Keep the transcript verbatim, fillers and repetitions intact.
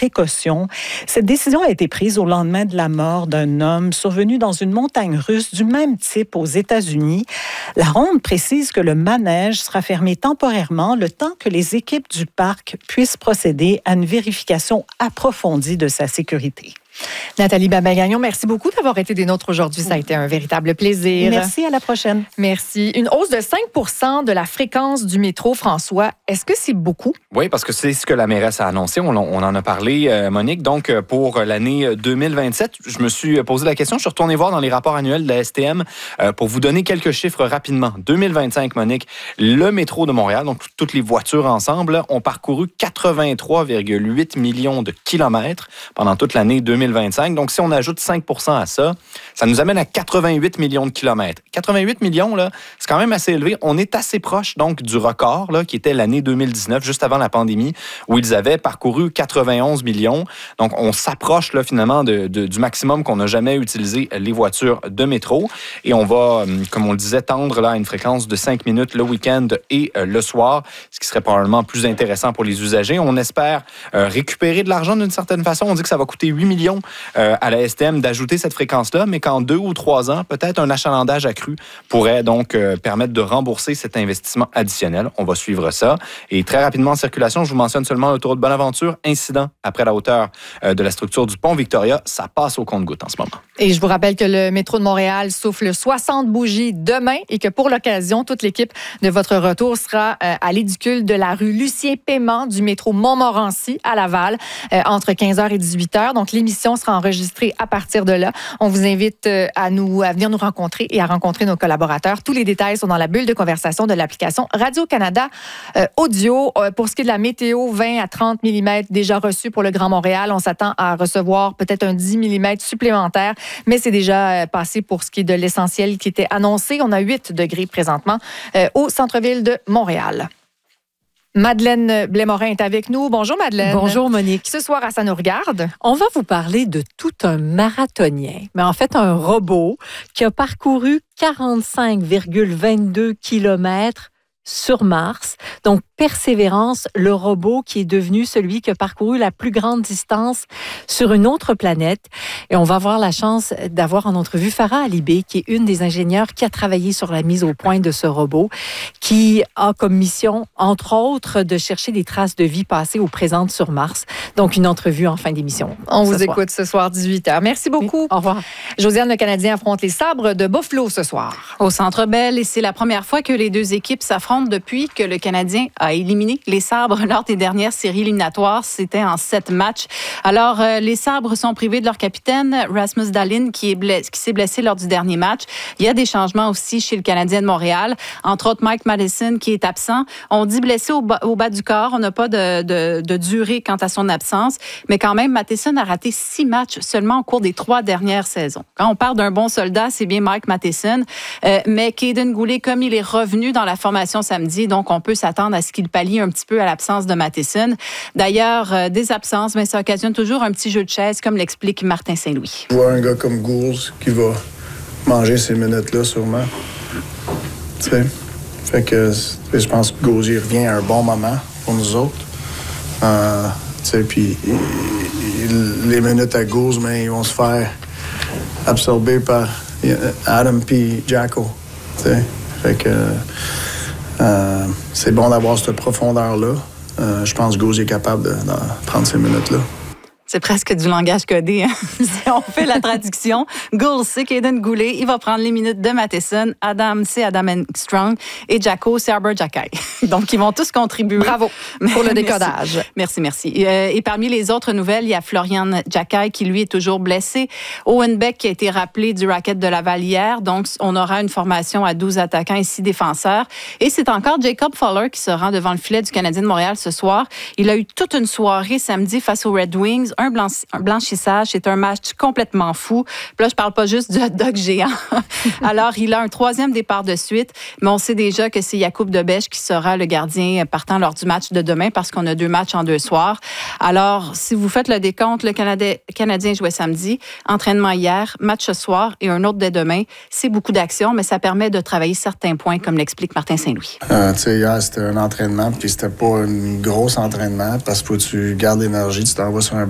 précaution. Cette décision a été prise au lendemain de la mort d'un homme survenu dans une montagne russe du même type aux États-Unis. La ronde précise que le manège sera fermé temporairement le temps que les équipes du parc puissent procéder à une vérification approfondie de sa sécurité. Nathalie Babin-Gagnon, merci beaucoup d'avoir été des nôtres aujourd'hui. Ça a été un véritable plaisir. Merci, à la prochaine. Merci. Une hausse de cinq pour cent de la fréquence du métro, François. Est-ce que c'est beaucoup? Oui, parce que c'est ce que la mairesse a annoncé. On, on en a parlé, euh, Monique. Donc, pour l'année deux mille vingt-sept, je me suis posé la question. Je suis retourné voir dans les rapports annuels de la S T M euh, pour vous donner quelques chiffres rapidement. deux mille vingt-cinq, Monique, le métro de Montréal, donc toutes les voitures ensemble, ont parcouru quatre-vingt-trois virgule huit millions de kilomètres pendant toute l'année deux mille vingt-cinq. Donc, si on ajoute cinq pour cent à ça, ça nous amène à quatre-vingt-huit millions de kilomètres. quatre-vingt-huit millions, là, c'est quand même assez élevé. On est assez proche, donc, du record, là, qui était l'année deux mille dix-neuf, juste avant la pandémie, où ils avaient parcouru quatre-vingt-onze millions. Donc, on s'approche, là, finalement, de, de, du maximum qu'on n'a jamais utilisé, les voitures de métro. Et on va, comme on le disait, tendre là, à une fréquence de cinq minutes le week-end et euh, le soir, ce qui serait probablement plus intéressant pour les usagers. On espère euh, récupérer de l'argent d'une certaine façon. On dit que ça va coûter huit millions euh, à la S T M d'ajouter cette fréquence-là, mais qu'en deux ou trois ans, peut-être un achalandage accru pourrait donc euh, permettre de rembourser cet investissement additionnel. On va suivre ça. Et très rapidement en circulation, je vous mentionne seulement l'autoroute Bonaventure, incident après la hauteur euh, de la structure du pont Victoria. Ça passe au compte-gouttes en ce moment. Et je vous rappelle que le métro de Montréal souffle soixante bougies demain et que pour l'occasion, toute l'équipe de votre retour sera euh, à l'édicule de la rue Lucien-Paiement du métro Montmorency à Laval euh, entre quinze heures et dix-huit heures. Donc, l'émission sera enregistrée à partir de là. On vous invite euh, à, nous, à venir nous rencontrer et à rencontrer nos collaborateurs. Tous les détails sont dans la bulle de conversation de l'application Radio-Canada euh, Audio. Euh, pour ce qui est de la météo, vingt à trente millimètres déjà reçus pour le Grand Montréal. On s'attend à recevoir peut-être un dix millimètres supplémentaire, mais c'est déjà euh, passé pour ce qui est de l'essentiel qui était annoncé. On a huit degrés présentement euh, au centre-ville de Montréal. Madeleine Blais-Morin est avec nous. Bonjour Madeleine. Bonjour Monique. Ce soir, à Ça nous regarde. On va vous parler de tout un marathonien, mais en fait un robot qui a parcouru quarante-cinq virgule vingt-deux kilomètres sur Mars. Donc, Persévérance, le robot qui est devenu celui qui a parcouru la plus grande distance sur une autre planète. Et on va avoir la chance d'avoir en entrevue Farah Alibé, qui est une des ingénieures qui a travaillé sur la mise au point de ce robot, qui a comme mission, entre autres, de chercher des traces de vie passées ou présentes sur Mars. Donc, une entrevue en fin d'émission. On vous écoute ce soir, dix-huit heures. Merci beaucoup. Oui, au revoir. Josiane, le Canadien affronte les Sabres de Buffalo ce soir. Au Centre Bell, et c'est la première fois que les deux équipes s'affrontent depuis que le Canadien a éliminé les Sabres lors des dernières séries éliminatoires. C'était en sept matchs. Alors, euh, les Sabres sont privés de leur capitaine, Rasmus Dahlin, qui, est blessé, qui s'est blessé lors du dernier match. Il y a des changements aussi chez le Canadien de Montréal. Entre autres, Mike Matheson, qui est absent. On dit blessé au bas, au bas du corps. On n'a pas de, de, de durée quant à son absence. Mais quand même, Matheson a raté six matchs seulement au cours des trois dernières saisons. Quand on parle d'un bon soldat, c'est bien Mike Matheson. Euh, mais Kaiden Goulet, comme il est revenu dans la formation samedi, donc on peut s'attendre à ce qu'il pallie un petit peu à l'absence de Matheson. D'ailleurs, euh, des absences, mais ça occasionne toujours un petit jeu de chaise, comme l'explique Martin Saint-Louis. Je vois un gars comme Gould qui va manger ces minutes-là, sûrement. Tu sais, fait que je pense que Gauzy revient à un bon moment pour nous autres. Euh, tu sais, puis les minutes à Gould, mais ils vont se faire absorber par Adam puis Jacko. Tu sais, fait que Euh, c'est bon d'avoir cette profondeur-là. Euh, je pense que Gauzy est capable de, de prendre ces minutes-là. C'est presque du langage codé, hein? Si on fait la traduction. Gould, c'est Kaiden Goulet. Il va prendre les minutes de Matheson. Adam, c'est Adam Strong. Et Jacko, c'est Arbor Xhekaj. Donc, ils vont tous contribuer. Bravo pour le décodage. Merci, merci. merci. Et, et parmi les autres nouvelles, il y a Florian Xhekaj qui, lui, est toujours blessé. Owen Beck qui a été rappelé du Rocket de Laval hier. Donc, on aura une formation à douze attaquants et six défenseurs. Et c'est encore Jacob Fuller qui se rend devant le filet du Canadien de Montréal ce soir. Il a eu toute une soirée samedi face aux Red Wings. Un, blanchi- un blanchissage, c'est un match complètement fou. Puis là, je parle pas juste du hot dog géant. Alors, il a un troisième départ de suite, mais on sait déjà que c'est Jakub Dobeš qui sera le gardien partant lors du match de demain parce qu'on a deux matchs en deux soirs. Alors, si vous faites le décompte, le Canadien, Canadien jouait samedi, entraînement hier, match ce soir et un autre dès demain. C'est beaucoup d'action, mais ça permet de travailler certains points, comme l'explique Martin Saint-Louis. Euh, tu sais, hier, c'était un entraînement, puis c'était pas un gros entraînement parce que faut que tu gardes l'énergie, tu t'en vas sur un